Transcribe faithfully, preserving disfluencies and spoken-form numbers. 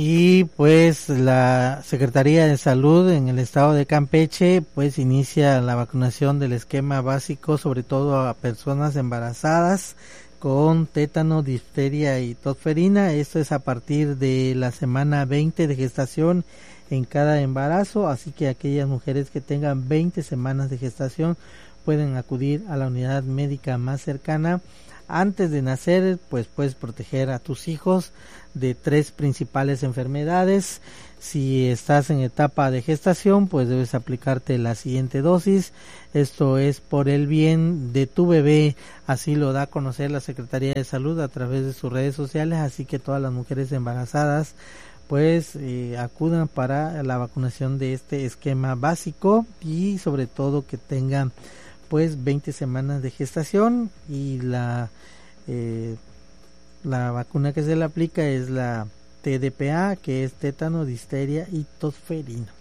Y pues la Secretaría de Salud en el estado de Campeche pues inicia la vacunación del esquema básico, sobre todo a personas embarazadas con tétano, difteria y tosferina. Esto es a partir de la semana veinte de gestación en cada embarazo, así que aquellas mujeres que tengan veinte semanas de gestación pueden acudir a la unidad médica más cercana. Antes de nacer, pues puedes proteger a tus hijos de tres principales enfermedades. Si estás en etapa de gestación, pues debes aplicarte la siguiente dosis. Esto es por el bien de tu bebé, así lo da a conocer la Secretaría de Salud a través de sus redes sociales, así que todas las mujeres embarazadas pues eh, acudan para la vacunación de este esquema básico y sobre todo que tengan pues veinte semanas de gestación. Y la eh, la vacuna que se le aplica es la T D P A, que es tétano, difteria y tosferina.